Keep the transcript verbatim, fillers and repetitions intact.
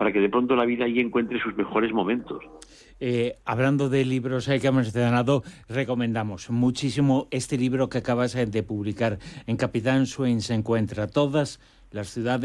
para que de pronto la vida ahí encuentre sus mejores momentos. Eh, hablando de libros eh, que hemos mencionado, recomendamos muchísimo este libro que acabas eh, de publicar. En Capitán Swing se encuentra todas las ciudades